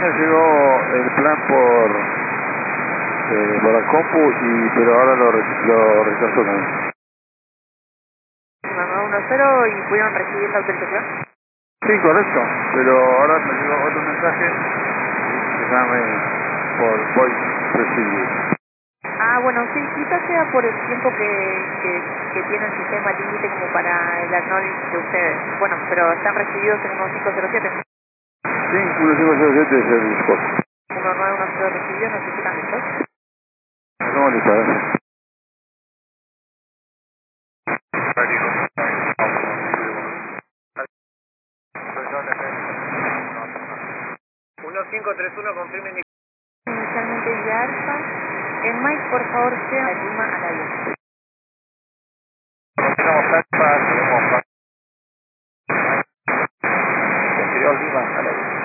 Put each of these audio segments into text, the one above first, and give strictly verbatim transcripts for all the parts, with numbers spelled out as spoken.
Me llegó el plan por, eh, por la compu, y, pero ahora lo, re- lo rechazó también. nueve uno cero y pudieron recibir la autorización. Sí, correcto, pero ahora me llegó otro mensaje que llame por voice recibido. Ah, bueno, sí, quizás sea por el tiempo que, que, que tiene el sistema límite como para el acknowledge de ustedes. Bueno, pero están recibidos en uno cinco cero siete. Sí, uno cinco cero siete es el spot. uno nueve uno cero recibido, no sé si están listos. ¿Cómo le parece? uno cinco tres uno, confirmen. Inicialmente de Alfa. En Mike, por favor, sea de Lima a la diez. Tenemos Alfa, tenemos Posterior Lima a la vez.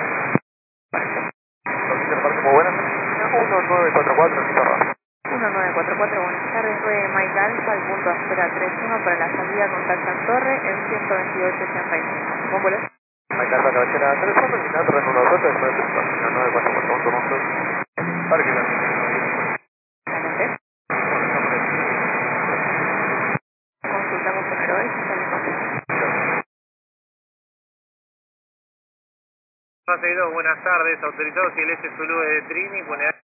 ¿Nos parece muy buena? uno nueve cuatro cuatro, está raro. uno nueve cuatro cuatro, buenas tardes, fue Mike Alfa, el punto Aspera tres uno para la salida con Taxan Torre en ciento veintiocho ochenta y cinco. ¿Cómo le? Ahí está la cabecera tres uno, y nada, terreno uno dos, después de uno nueve cuatro cuatro, un turno dos. Para que la Excelente. Consultamos con Heroes y sale contento. Fase dos, buenas tardes, autorizados y el S Zulu de Trini, pone